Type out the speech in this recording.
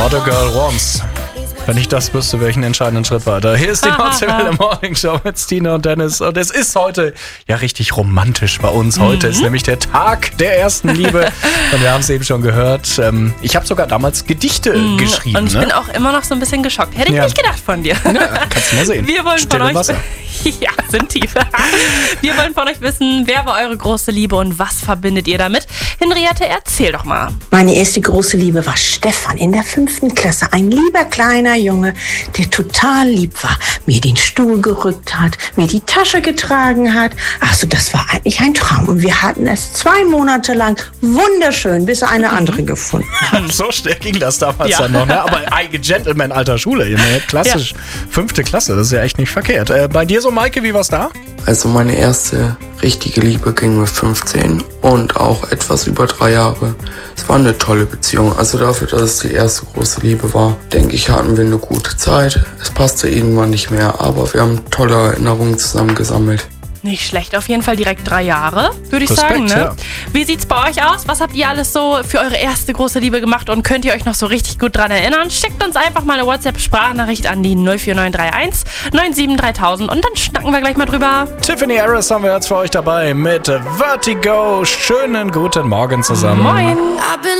What a Girl Wants. Wenn ich das wüsste, wäre ich einen entscheidenden Schritt weiter. Hier ist die Mozzarella Morning Show mit Stina und Dennis. Und es ist heute ja richtig romantisch bei uns. Heute ist nämlich der Tag der ersten Liebe. Und wir haben es eben schon gehört. Ich habe sogar damals Gedichte geschrieben. Und ich bin auch immer noch so ein bisschen geschockt. Hätte ich nicht gedacht von dir. Ja, kannst du mal sehen. Wir wollen Stille von euch... Wasser. Ja, sind tief. Wir wollen von euch wissen, wer war eure große Liebe und was verbindet ihr damit? Henriette, erzähl doch mal. Meine erste große Liebe war Stefan in der 5. Klasse. Ein lieber kleiner Junge, der total lieb war, mir den Stuhl gerückt hat, mir die Tasche getragen hat. Also das war eigentlich ein Traum. Und wir hatten es 2 Monate lang wunderschön, bis er eine andere gefunden hat. So schnell ging das damals dann noch. Ne? Aber ein Gentleman alter Schule, klassisch 5. Klasse, das ist ja echt nicht verkehrt. Bei dir so, Maike, wie war's da? Also meine erste richtige Liebe ging mit 15 und auch etwas über 3 Jahre. Es war eine tolle Beziehung. Also dafür, dass es die erste große Liebe war, denke ich, hatten wir eine gute Zeit. Es passte irgendwann nicht mehr, aber wir haben tolle Erinnerungen zusammen gesammelt. Nicht schlecht, auf jeden Fall direkt 3 Jahre, würde ich sagen. Ne? Ja. Wie sieht's bei euch aus? Was habt ihr alles so für eure erste große Liebe gemacht und könnt ihr euch noch so richtig gut dran erinnern? Schickt uns einfach mal eine WhatsApp-Sprachnachricht an die 04931 9733000 und dann schnacken wir gleich mal drüber. Tiffany Harris haben wir jetzt für euch dabei mit Vertigo. Schönen guten Morgen zusammen. Moin!